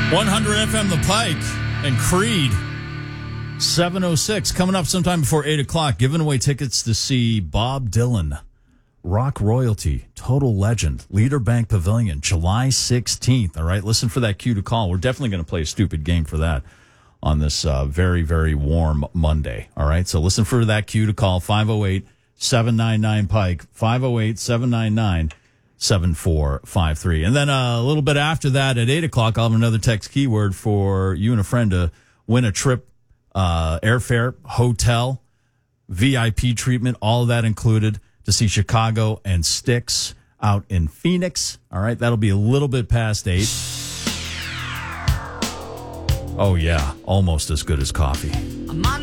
100 FM The Pike and Creed. 7:06 coming up sometime before 8 o'clock. Giving away tickets to see Bob Dylan, rock royalty, total legend, Leader Bank Pavilion, July 16th. All right, listen for that cue to call. We're definitely going to play a stupid game for that on this very, very warm Monday. All right, so listen for that cue to call. 508-799-PIKE, 508-799-7453. And then a little bit after that at 8 o'clock, I'll have another text keyword for you and a friend to win a trip, airfare, hotel, VIP treatment, all of that included, to see Chicago and Styx out in Phoenix. All right, that'll be a little bit past 8. Oh, yeah, almost as good as coffee.